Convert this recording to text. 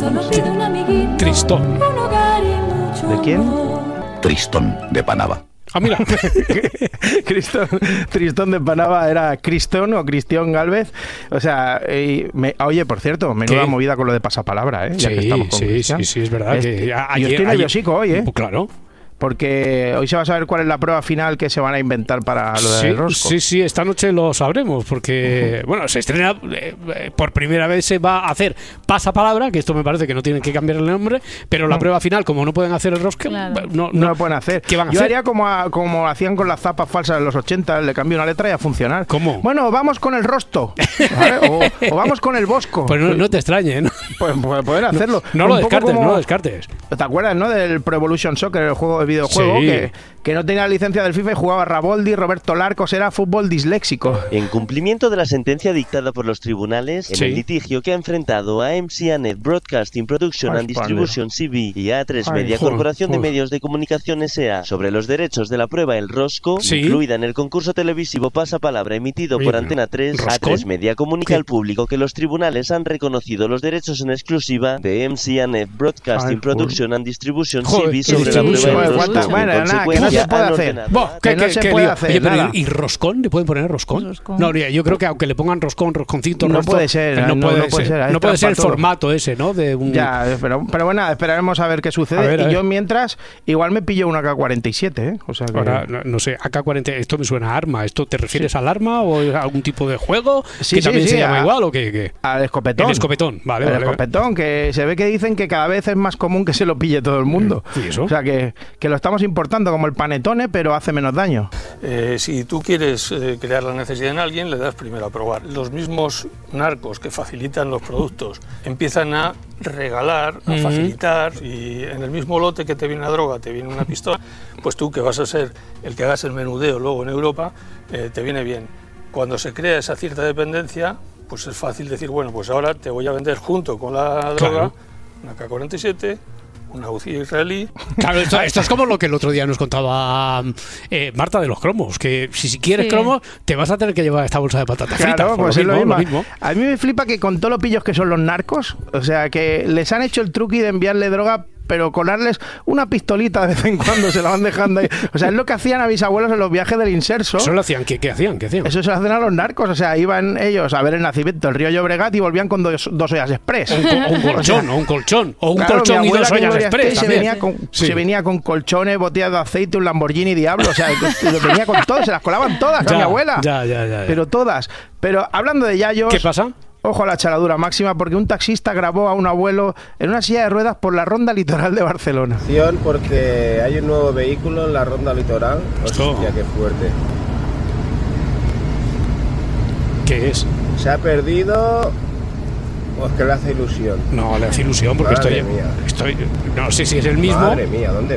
Tristón. ¿De quién? Tristón de Panava. Ah, mira. Tristón de Panava era Cristón o Cristión Gálvez. O sea, oye, por cierto, menuda movida con lo de pasapalabra, ¿eh? Ya que estamos con Cristian. Sí, es verdad. Yo estoy nerviosico hoy, ¿eh? Pues claro. Porque hoy se va a saber cuál es la prueba final que se van a inventar para lo del rosco. Sí, esta noche lo sabremos, porque, bueno, se estrena, por primera vez se va a hacer pasapalabra, que esto me parece que no tienen que cambiar el nombre, pero la prueba final, como no pueden hacer el rosco, claro. no lo pueden hacer. ¿Qué van a Yo hacer? haría como hacían con las zapas falsas en los 80, le cambio una letra y a funcionar. ¿Cómo? Bueno, vamos con el rosto, ¿vale? o vamos con el bosco. Pues no te extrañe, ¿no? Pues pueden hacerlo. No lo Un poco descartes, como- no lo descartes. ¿Te acuerdas, no? Del Pro Evolution Soccer, el juego de videojuego, Sí. que no tenía la licencia del FIFA y jugaba Raboldi, Roberto Larcos, era fútbol disléxico. En cumplimiento de la sentencia dictada por los tribunales, en el litigio que ha enfrentado a MCAnet Broadcasting Production and Distribution CB y A3 Media Corporación de Medios de Comunicación S.A. sobre los derechos de la prueba El Rosco, incluida en el concurso televisivo Pasapalabra emitido por Antena 3, ¿Roscón? A3 Media comunica al público que los tribunales han reconocido los derechos en exclusiva de MCAnet Broadcasting Production and Distribution CB sobre la prueba El Rosco. Bueno, nada, que no se puede hacer. ¿Qué no se puede hacer, Oye, pero nada. ¿y roscón? ¿Le pueden poner roscón? No, yo creo que aunque le pongan rosconcito, No puede ser, no puede ser. No puede ser el todo. formato ese, ¿no? De un... Ya, pero bueno, esperaremos a ver qué sucede. A ver. Yo mientras, igual me pillo una AK-47, ¿eh? O sea que... Ahora, no sé, AK-40, esto me suena a arma. ¿Esto te refieres al arma o a algún tipo de juego que también se llama igual o qué? Al escopetón. El escopetón, vale. El escopetón, que se ve que dicen que cada vez es más común que se lo pille todo el mundo. ¿Y eso? O sea que lo estamos importando como el panetone, pero hace menos daño. Si tú quieres crear la necesidad en alguien, le das primero a probar. Los mismos narcos que facilitan los productos empiezan a regalar, a facilitar, y en el mismo lote que te viene la droga, te viene una pistola, pues tú, que vas a ser el que hagas el menudeo luego en Europa, te viene bien. Cuando se crea esa cierta dependencia, pues es fácil decir, bueno, pues ahora te voy a vender junto con la droga una AK-47, una UCI israelí. Claro, esto es como lo que el otro día nos contaba Marta de los cromos, que si quieres cromos te vas a tener que llevar esta bolsa de patatas fritas. Claro, pues es lo mismo. A mí me flipa que con todos los pillos que son los narcos, o sea, que les han hecho el truqui de enviarle droga, pero colarles una pistolita de vez en cuando, se la van dejando ahí. O sea, es lo que hacían a mis abuelos en los viajes del inserso. ¿Eso lo hacían? ¿Qué hacían? Eso se lo hacen a los narcos. O sea, iban ellos a ver el nacimiento del río Llobregat y volvían con dos ollas express. Un colchón, o un claro, colchón y dos ollas express. Se venía con colchones, botellas de aceite, un Lamborghini Diablo. O sea, venía con todo, se las colaban todas a mi abuela. Ya. Pero todas. Pero hablando de yayos... ¿Qué pasa? Ojo a la charadura máxima, porque un taxista grabó a un abuelo en una silla de ruedas por la ronda litoral de Barcelona. Porque hay un nuevo vehículo en la ronda litoral. Hostia, qué fuerte. ¿Qué es? Se ha perdido... ¿O es que le hace ilusión? No, le hace ilusión porque Madre estoy... No sé si es el mismo. Madre mía, ¿dónde